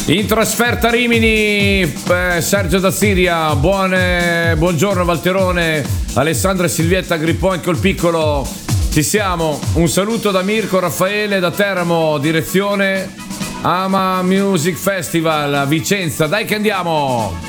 In trasferta a Rimini, Sergio da Siria, buongiorno Valterone, Alessandra e Silvietta Grippoint col piccolo, ci siamo, un saluto da Mirko, Raffaele, da Teramo, direzione Ama Music Festival, Vicenza, dai che andiamo!